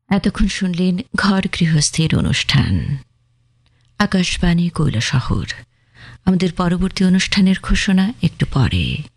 এতক্ষণ শুনলেন ঘর গৃহস্থের অনুষ্ঠান, আকাশবাণী কৈলাসহর। আমাদের পরবর্তী অনুষ্ঠানের ঘোষণা একটু পরে।